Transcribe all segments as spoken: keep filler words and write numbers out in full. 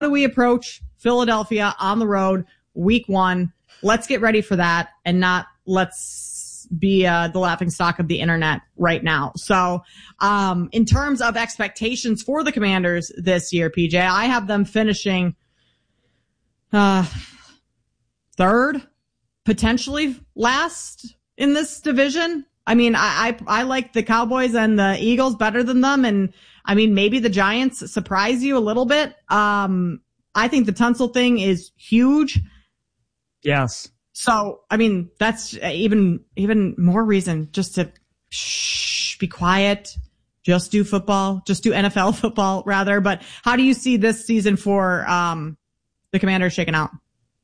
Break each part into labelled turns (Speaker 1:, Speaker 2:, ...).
Speaker 1: do we approach Philadelphia on the road week one? Let's get ready for that and not let's be uh, the laughingstock of the internet right now. So um, in terms of expectations for the Commanders this year, P J, I have them finishing uh, third, potentially last in this division. I mean, I, I I like the Cowboys and the Eagles better than them, and I mean, maybe the Giants surprise you a little bit. Um, I think the Tunsil thing is huge.
Speaker 2: Yes.
Speaker 1: So, I mean, that's even even more reason just to shh, be quiet, just do football, just do N F L football rather. But how do you see this season for um, the Commanders shaking out?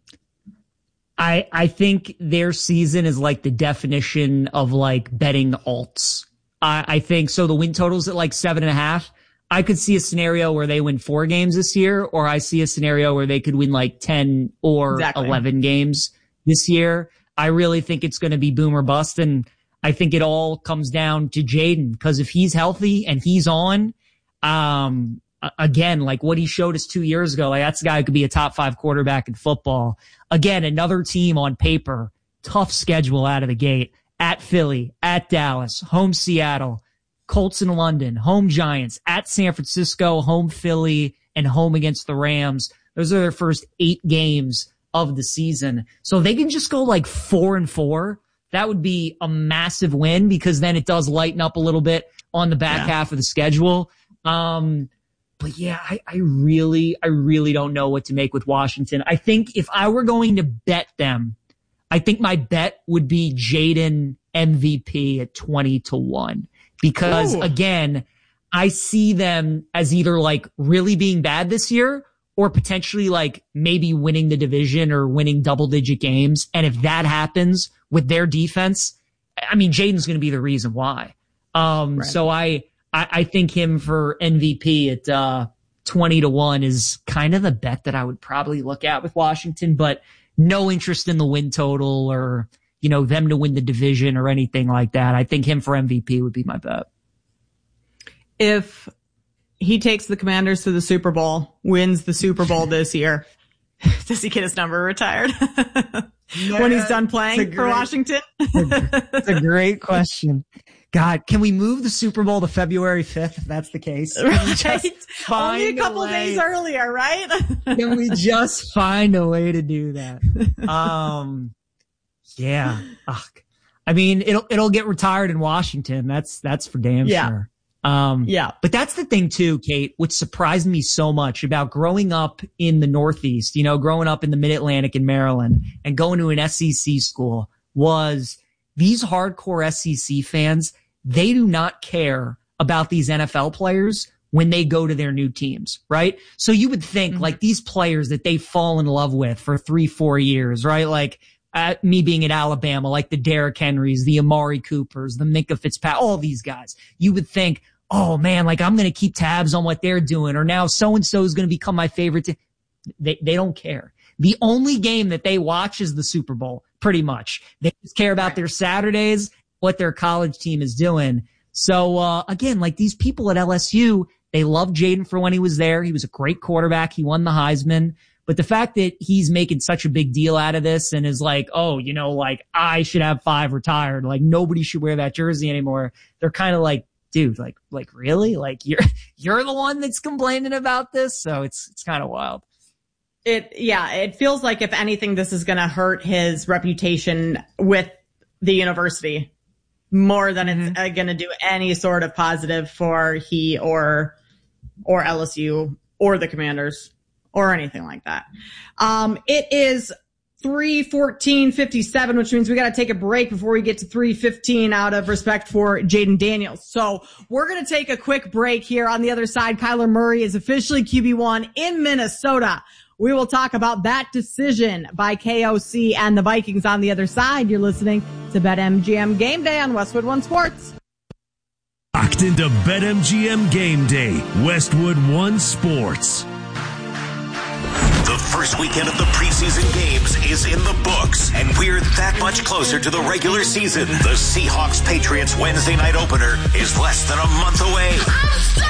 Speaker 2: I, I think their season is like the definition of like betting alts. I, I think so. The win total's at like seven and a half. I could see a scenario where they win four games this year, or I see a scenario where they could win like ten or exactly. eleven games this year. I really think it's going to be boom or bust. And I think it all comes down to Jayden, because if he's healthy and he's on, um, again, like what he showed us two years ago, like that's a guy who could be a top five quarterback in football. Again, another team on paper, tough schedule out of the gate, at Philly, at Dallas, home Seattle, Colts in London, home Giants, at San Francisco, home Philly, and home against the Rams. Those are their first eight games of the season. So if they can just go like four and four, that would be a massive win, because then it does lighten up a little bit on the back yeah. half of the schedule. Um, But yeah, I, I really, I really don't know what to make with Washington. I think if I were going to bet them, I think my bet would be Jayden M V P at twenty to one. Because Ooh. again, I see them as either like really being bad this year or potentially like maybe winning the division or winning double digit games. And if that happens with their defense, I mean, Jayden's going to be the reason why. Um, right. so I, I, I think him for M V P at, uh, twenty to one is kind of the bet that I would probably look at with Washington, but no interest in the win total or, you know, them to win the division or anything like that. I think him for M V P would be my bet.
Speaker 1: If he takes the Commanders to the Super Bowl, wins the Super Bowl this year, does he get his number retired yeah, when he's done playing great, for Washington?
Speaker 3: It's a great question. God, can we move the Super Bowl to February fifth if that's the case?
Speaker 1: Right? Only a couple a days earlier, right?
Speaker 3: Can we just find a way to do that?
Speaker 2: Um, yeah. Ugh. I mean, it'll, it'll get retired in Washington. That's, that's for damn
Speaker 1: yeah.
Speaker 2: sure. Um,
Speaker 1: yeah.
Speaker 2: But that's the thing too, Kate, which surprised me so much about growing up in the Northeast, you know, growing up in the Mid-Atlantic in Maryland and going to an S E C school was these hardcore S E C fans, they do not care about these N F L players when they go to their new teams, right? So you would think mm-hmm. like these players that they fall in love with for three, four years, right? Like at me being at Alabama, like the Derrick Henrys, the Amari Coopers, the Minkah Fitzpatrick, all these guys. You would think, oh man, like I'm going to keep tabs on what they're doing, or now so-and-so is going to become my favorite. T-. They, they don't care. The only game that they watch is the Super Bowl, pretty much. They just care about their Saturdays, what their college team is doing. So, uh, again, like these people at L S U, they loved Jayden for when he was there. He was a great quarterback. He won the Heisman. But the fact that he's making such a big deal out of this and is like, oh, you know, like I should have five retired. Like nobody should wear that jersey anymore. They're kind of like, dude, like, like really? Like you're, you're the one that's complaining about this. So it's, it's kind of wild.
Speaker 1: It, yeah, it feels like if anything, this is going to hurt his reputation with the university more than mm-hmm. it's uh, going to do any sort of positive for he or, or L S U or the Commanders or anything like that. Um, it is three fourteen fifty-seven, which means we got to take a break before we get to three fifteen out of respect for Jayden Daniels. So we're going to take a quick break here. On the other side, Kyler Murray is officially Q B one in Minnesota. We will talk about that decision by K O C and the Vikings on the other side. You're listening to BetMGM Game Day on Westwood One Sports.
Speaker 4: Locked into BetMGM Game Day, Westwood One Sports.
Speaker 5: The first weekend of the preseason games is in the books, and we're that much closer to the regular season. The Seahawks-Patriots Wednesday night opener is less than a month away.